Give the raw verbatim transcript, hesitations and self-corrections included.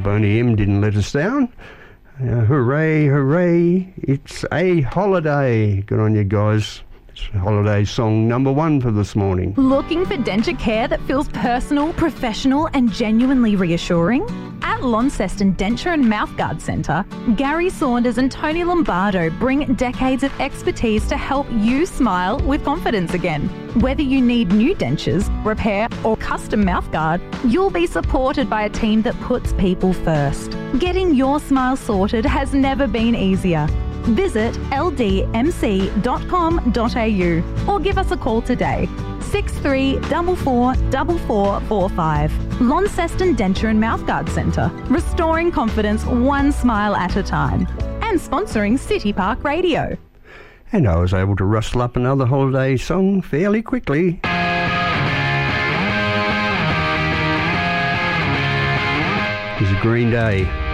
Boney M didn't let us down. Uh, hooray, hooray, it's a holiday. Good on you guys. It's holiday song number one for this morning. Looking for denture care that feels personal, professional and genuinely reassuring? At Launceston Denture and Mouthguard Centre, Gary Saunders and Tony Lombardo bring decades of expertise to help you smile with confidence again. Whether you need new dentures, repair or custom mouthguard, you'll be supported by a team that puts people first. Getting your smile sorted has never been easier. Visit l d m c dot com dot a u or give us a call today. six three four four four four four five. Launceston Denture and Mouthguard Centre, restoring confidence one smile at a time. And sponsoring City Park Radio. And I was able to rustle up another holiday song fairly quickly. Here's a Green Day.